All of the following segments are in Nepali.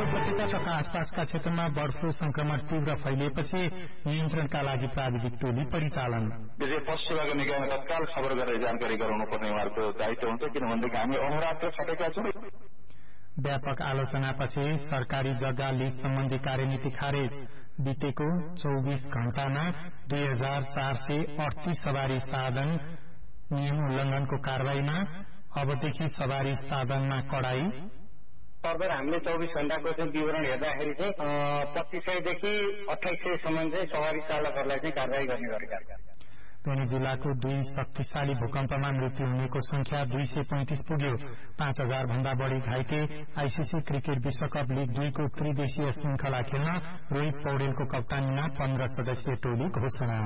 उपत्यका तथा आसपासका क्षेत्रमा बर्ड फ्लू संक्रमण तीव्र फैलिएपछि नियन्त्रणका लागि प्राविधिक टोली परिचालन। विशेष पशु सेवाको निकायमा तत्काल खबर गरेर जानकारी गराउनुपर्ने उहाँहरूको दायित्व हुन्छ, किनभनेदेखि हामी अहोरात्र खटेका छौँ। व्यापक आलोचनापछि सरकारी जग्गा लीज सम्बन्धी कार्यनीति खारेज। बितेको 24 घण्टामा 2438 सवारी साधन नियम उल्लंघनको कारवाहीमा। अबदेखि सवारी साधनमा कडाई। फर्दर हामीले 24 घण्टाको चाहिँ विवरण हेर्दाखेरि चाहिँ 2500 देखि 2800 सम्म चाहिँ सवारी चालकहरूलाई चाहिँ कारवाही गर्ने गरेका छन्। धुनी जिल्लाको 2 शक्तिशाली भूकम्पमा मृत्यु हुनेको संख्या 235 पुग्यो। 5000 भन्दा बढ़ी घाइते। आईसीसी क्रिकेट विश्वकप लीग 2 को त्रिदेशीय श्रृंखला खेल्न रोहित पौडेलको कप्तानीमा 15 सदस्यीय टोली घोषणा।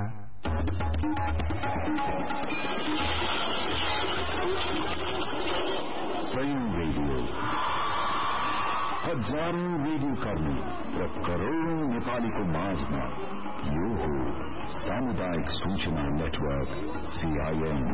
हजारौं रेडियो कर्मी र करोड़ौं नेपालीको माझमा यो हो सामुदायिक सूचना नेटवर्क सीआईएन।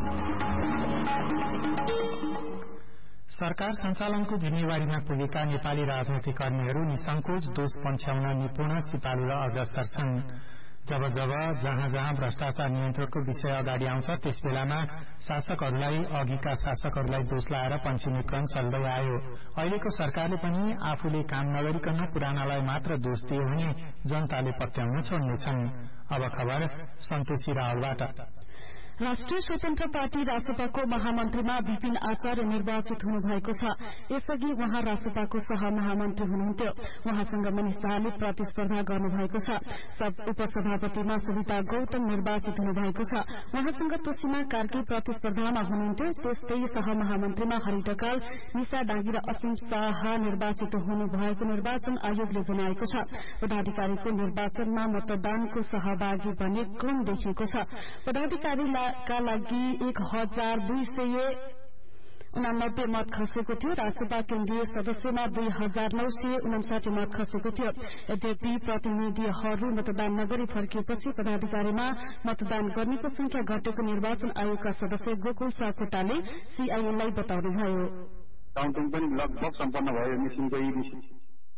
सरकार सञ्चालनको जिम्मेवारीमा पुगेका नेपाली राजनैतिक कर्मीहरू निसंकोच दोष पन्छ्याउन निपुण सिपालु र अग्रसर छन्। जब जहाँ भ्रष्टाचार नियन्त्रणको विषय अगाडि आउँछ त्यस बेलामा अघिका शासकहरूलाई दोष लाएर पन्छिने क्रम चल्दै आयो। अहिलेको सरकारले पनि आफूले काम नगरिकन पुरानालाई मात्र दोष दियो भने जनताले पत्याउन छोड्नेछन्। अब खबर सन्तोषी रावलबाट। राष्ट्रिय स्वतन्त्र पार्टी रासपाको महामन्त्रीमा विपिन आचार्य निर्वाचित हुनुभएको छ। यसअघि उहाँ रासपाको सह महामन्त्री हुनुहुन्थ्यो। उहाँसँग मनिष शाहले प्रतिस्पर्धा गर्नुभएको छ। उपसभापतिमा सविता गौतम निर्वाचित हुनुभएको छ। उहाँसँग तोसीमा कार्की प्रतिस्पर्धामा हुनुहुन्थ्यो। त्यस्तै सह महामन्त्रीमा हरि ढकाल, निशा डाँगी र असीम शाह निर्वाचित हुनुभएको निर्वाचन आयोगले जनाएको छ। पदाधिकारीको निर्वाचनमा मतदानको सहभागी बन्ने क्रम देखिएको छ। पदाधिकारीका लागि 1289 मत खसेको थियो। राष्ट्रपा केन्द्रीय सदस्यमा 2959 मत खसेको थियो। यद्यपि प्रतिनिधिहरू मतदान नगरी फर्किएपछि पदाधिकारीमा मतदान गर्नेको संख्या घटेको निर्वाचन आयोगका सदस्य गोकुल सापकोटाले सीआईएनलाई बताउनुभयो। काउन्टिङ पनि लगभग सम्पन्न भयो। मिसिनको